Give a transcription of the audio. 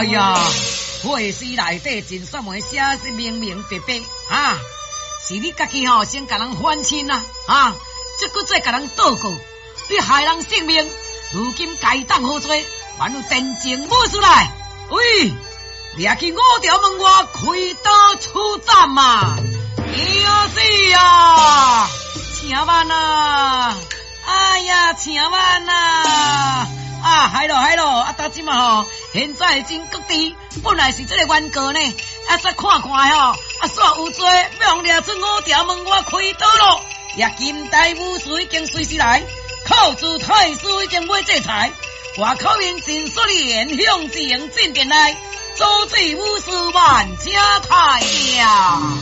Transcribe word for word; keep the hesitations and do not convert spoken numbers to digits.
哎呀，会诗内底真算门写是明明白白啊，是你家己吼先甲人反亲啊，啊，这个再甲人倒过，你害人性命，如今该当何罪？还有真情摸出来，喂，掠去五条门外开刀出战嘛！哎呀是呀，请万啊！哎呀，请万啊！啊，嗨咯嗨咯，啊，大姐嘛吼，现在真各地本来是这个原告呢，啊，再看看吼，啊，煞有罪，要掠出五条门外开刀咯，也近代武士已经随时来，靠住太师已经要制裁，外口人真说连向前进殿来，阻止武士万家太平。